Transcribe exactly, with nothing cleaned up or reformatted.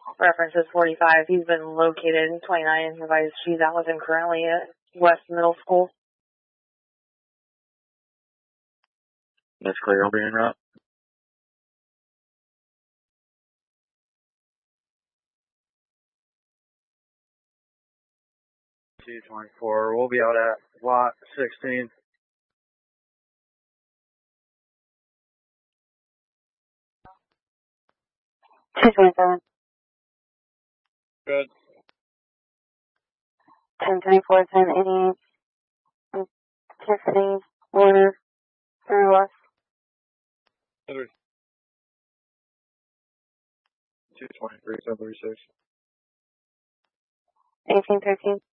Reference is forty-five. He's been located. twenty-nine advised she's out with him currently at West Middle School. That's clear. I'll be en route. two twenty-four. We'll be out at lot sixteen. two twenty-seven. Good. ten twenty-four, ten eighty-eight. Tiffany, Warner, through us. two twenty-three, seven thirty-six. eighteen thirteen.